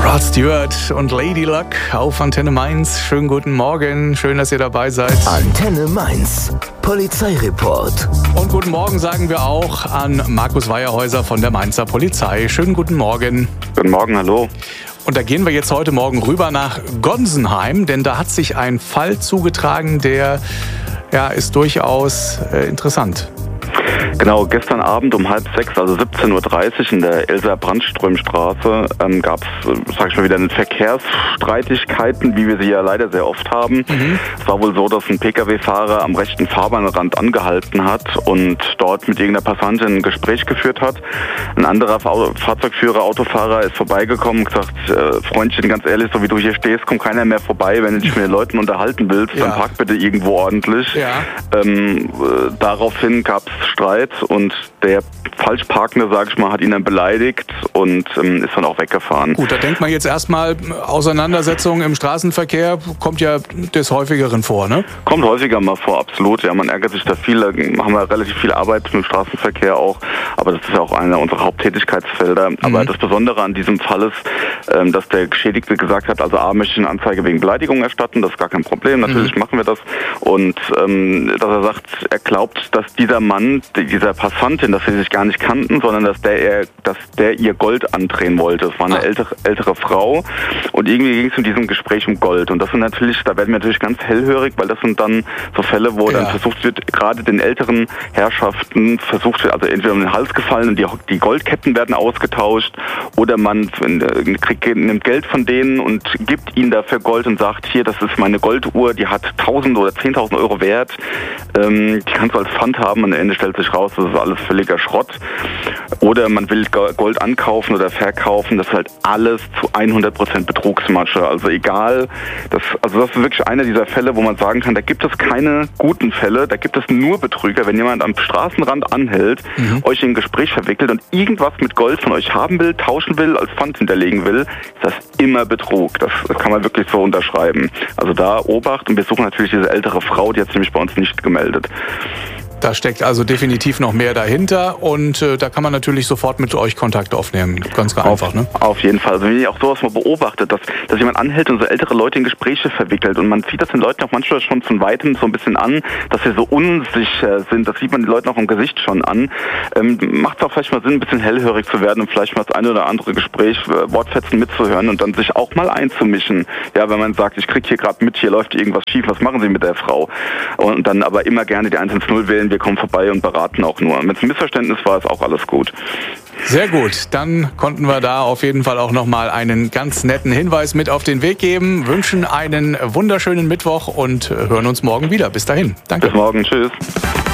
Rod Stewart und Lady Luck auf Antenne Mainz. Schönen guten Morgen, schön, dass ihr dabei seid. Antenne Mainz, Polizeireport. Und guten Morgen sagen wir auch an Markus Weierhäuser von der Mainzer Polizei. Schönen guten Morgen. Guten Morgen, hallo. Und da gehen wir jetzt heute Morgen rüber nach Gonsenheim, denn da hat sich ein Fall zugetragen, der ist durchaus interessant. Genau, gestern Abend um 5:30, also 17:30 Uhr in der Elsa-Brandström-Straße gab es, sag ich mal, wieder Verkehrsstreitigkeiten, wie wir sie ja leider sehr oft haben. Es war wohl so, dass ein Pkw-Fahrer am rechten Fahrbahnrand angehalten hat und dort mit irgendeiner Passantin ein Gespräch geführt hat. Ein anderer Fahrzeugführer, Autofahrer ist vorbeigekommen und gesagt, Freundchen, ganz ehrlich, so wie du hier stehst, kommt keiner mehr vorbei. Wenn du dich mit den Leuten unterhalten willst, dann park bitte irgendwo ordentlich. Ja. Daraufhin gab es Streit und der falsch Parkende, sag ich mal, hat ihn dann beleidigt und ist dann auch weggefahren. Gut, da denkt man jetzt erstmal, Auseinandersetzungen im Straßenverkehr kommt ja des Häufigeren vor, ne? Kommt häufiger mal vor, absolut. Ja, man ärgert sich da viel, da haben wir relativ viel Arbeit mit dem Straßenverkehr auch, aber das ist ja auch einer unserer Haupttätigkeitsfelder. Aber das Besondere an diesem Fall ist, dass der Geschädigte gesagt hat, also A, möchte ich eine Anzeige wegen Beleidigung erstatten, das ist gar kein Problem, natürlich machen wir das. Und dass er sagt, er glaubt, dass dieser Mann, dieser Passantin, dass sie sich gar nicht kannten, sondern dass der ihr Gold andrehen wollte. Es war eine ältere Frau und irgendwie ging es in diesem Gespräch um Gold. Und das sind natürlich, da werden wir natürlich ganz hellhörig, weil das sind dann so Fälle, wo dann versucht wird, gerade den älteren Herrschaften versucht wird, also entweder um den Hals gefallen und die Goldketten werden ausgetauscht oder man nimmt Geld von denen und gibt ihnen dafür Gold und sagt, hier, das ist meine Golduhr, die hat 1.000 oder 10.000 Euro wert, die kannst du als Pfand haben und am Ende stellt sich raus, das ist alles völliger Schrott. Oder man will Gold ankaufen oder verkaufen, das ist halt alles zu 100% Betrugsmasche. Also egal, das ist wirklich einer dieser Fälle, wo man sagen kann, da gibt es keine guten Fälle, da gibt es nur Betrüger. Wenn jemand am Straßenrand anhält, euch in ein Gespräch verwickelt und irgendwas mit Gold von euch haben will, tauschen will, als Pfand hinterlegen will, ist das immer Betrug. Das kann man wirklich so unterschreiben. Also da Obacht, und wir suchen natürlich diese ältere Frau, die hat sich nämlich bei uns nicht gemeldet. Da steckt also definitiv noch mehr dahinter und da kann man natürlich sofort mit euch Kontakt aufnehmen. Ganz einfach, ne? Auf jeden Fall. Also wenn ihr auch sowas mal beobachtet, dass jemand anhält und so ältere Leute in Gespräche verwickelt und man sieht das den Leuten auch manchmal schon von Weitem so ein bisschen an, dass sie so unsicher sind, das sieht man den Leuten auch im Gesicht schon an, macht es auch vielleicht mal Sinn, ein bisschen hellhörig zu werden und vielleicht mal das eine oder andere Gespräch, Wortfetzen mitzuhören und dann sich auch mal einzumischen. Ja, wenn man sagt, ich krieg hier gerade mit, hier läuft irgendwas schief, was machen Sie mit der Frau? Und dann aber immer gerne die 110 wählen, wir kommen vorbei und beraten auch nur. Wenn es ein Missverständnis war, ist auch alles gut. Sehr gut, dann konnten wir da auf jeden Fall auch nochmal einen ganz netten Hinweis mit auf den Weg geben, wünschen einen wunderschönen Mittwoch und hören uns morgen wieder. Bis dahin. Danke. Bis morgen, tschüss.